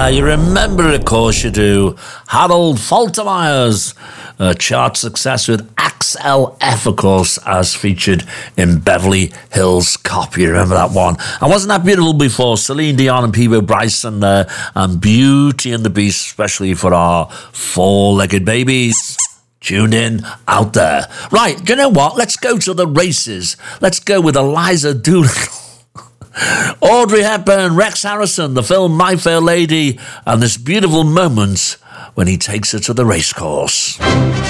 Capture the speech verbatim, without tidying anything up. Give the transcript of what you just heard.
Uh, you remember, of course you do, Harold Faltermeyer's uh, chart success with X L F, of course, as featured in Beverly Hills Cop. You remember that one? And wasn't that beautiful before? Celine Dion and Peebo Bryson there, and Beauty and the Beast, especially for our four-legged babies. Tuned in out there. Right, do you know what? Let's go to the races. Let's go with Eliza Doolittle. Audrey Hepburn, Rex Harrison, the film My Fair Lady, and this beautiful moment when he takes her to the racecourse.